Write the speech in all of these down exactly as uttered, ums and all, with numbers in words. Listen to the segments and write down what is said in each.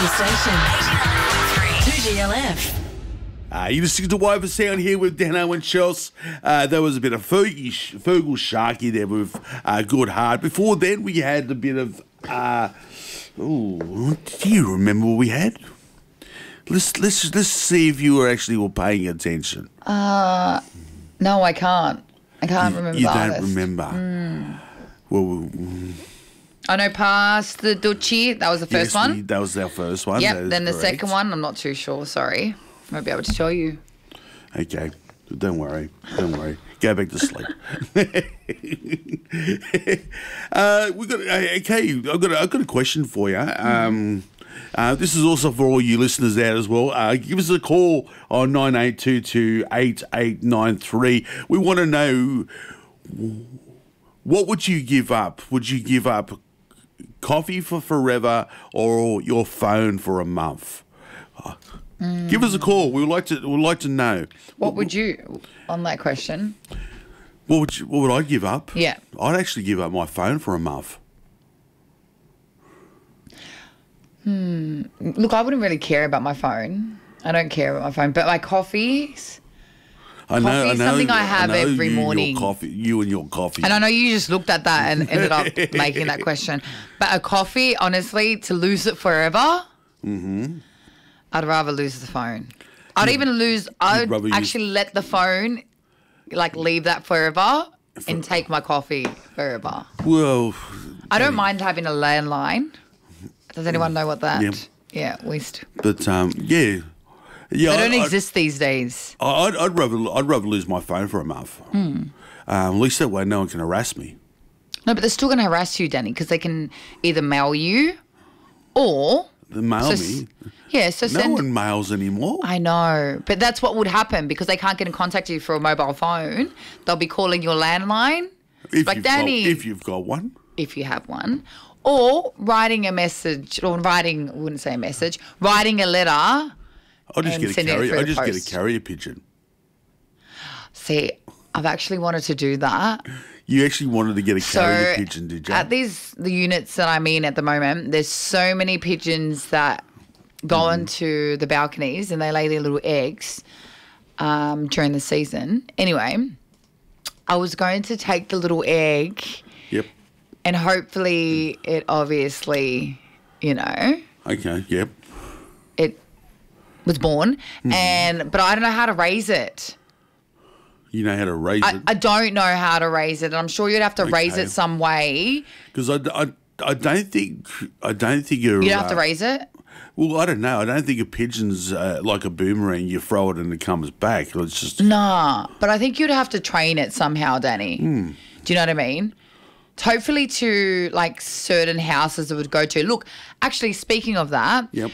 local station. two G L F. Uh, you listening to Woven Sound here with Dano and Chels. Uh, there was a bit of Fergie, Fergal Sharky there with uh, Good Heart. Before then, we had a bit of. Uh, ooh, do you remember what we had? Let's let's let's see if you were actually were paying attention. Uh, no, I can't. I can't you, remember. You the don't artist. remember. Mm. Well, mm, I know past the Ducci. That was the first yes, one. we, that was our first one. Yep. That is Then the correct. second one, I'm not too sure. Sorry, I won't be able to tell you. Okay, don't worry, don't worry. Go back to sleep. uh, we got okay. I've got a, I've got a question for you. Um, uh, this is also for all you listeners out as well. Uh, give us a call on nine eight two two eight eight nine three. We want to know, what would you give up? Would you give up coffee for forever or your phone for a month? Mm. Give us a call. We would like to. We'd like to know. What would you on that question? What would you, what would I give up? Yeah, I'd actually give up my phone for a month. Hmm. Look, I wouldn't really care about my phone. I don't care about my phone, but my coffees. I know. Coffee I is know. something I have I know every you, morning. Your coffee, you and your coffee. And I know you just looked at that and ended up making that question. But a coffee, honestly, to lose it forever, mm-hmm. I'd rather lose the phone. I'd even lose, I'd actually use... let the phone, like, leave that forever for... and take my coffee forever. Well, I don't mind having a landline. Does anyone know what that? Yeah, yeah we st- But, um, yeah. Yeah, they don't I, exist I, these days. I'd, I'd rather I'd rather lose my phone for a month. Hmm. Um, at least that way no one can harass me. No, but they're still going to harass you, Danny, because they can either mail you or... They mail so, me? Yeah, so no send... one mails anymore. I know, but that's what would happen because they can't get in contact with you for a mobile phone. They'll be calling your landline. If like, you've Danny... Got, if you've got one. If you have one. Or writing a message, or writing, I wouldn't say a message, writing a letter... I just get a carrier. I just post. get a carrier pigeon. See, I've actually wanted to do that. You actually wanted to get a carrier so pigeon, did you? At these the units that I'm in at the moment, there's so many pigeons that go mm. onto the balconies and they lay their little eggs um, during the season. Anyway, I was going to take the little egg. Yep. And hopefully, it obviously, you know. Okay. Yep. It. was born, mm-hmm. and but I don't know how to raise it. You know how to raise I, it? I don't know how to raise it, and I'm sure you'd have to okay. raise it some way. Because I, I, I don't think I don't think you're. You don't have uh, to raise it. Well, I don't know. I don't think a pigeon's uh, like a boomerang. You throw it and it comes back. It's just nah. But I think you'd have to train it somehow, Danny. Mm. Do you know what I mean? Hopefully to like certain houses it would go to. Look, actually speaking of that, yep.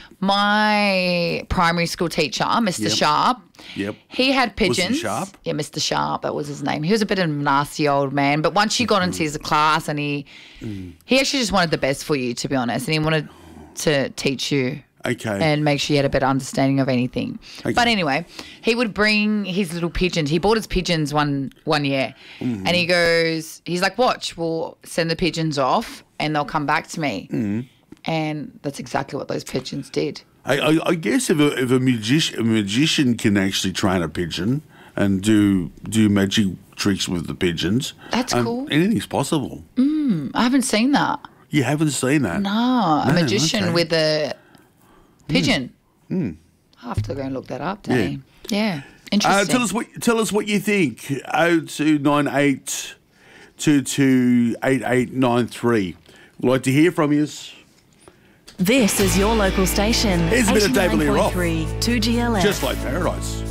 my primary school teacher, Mister Yep. Sharp, yep. he had pigeons. Was he Sharp? Yeah, Mister Sharp, that was his name. He was a bit of a nasty old man, but once you got into his class and he mm. he actually just wanted the best for you, to be honest, and he wanted to teach you. Okay. And make sure you had a better understanding of anything. Okay. But anyway, he would bring his little pigeons. He bought his pigeons one one year. Mm-hmm. And he goes, he's like, watch, we'll send the pigeons off and they'll come back to me. Mm-hmm. And that's exactly what those pigeons did. I, I, I guess if a, if a, magician, a magician can actually train a pigeon and do do magic tricks with the pigeons. That's um, cool. Anything's possible. Mm, I haven't seen that. You haven't seen that? No, a no, magician okay. with a... pigeon. Mm. I'll have to go and look that up, Danny. Yeah. yeah. Uh, Interesting. tell us what tell us what you think. oh two nine eight two two eight eight nine three. We'd like to hear from you. This is your local station. Here's a bit of David Lee Roth. two G L F. Just like Paradise.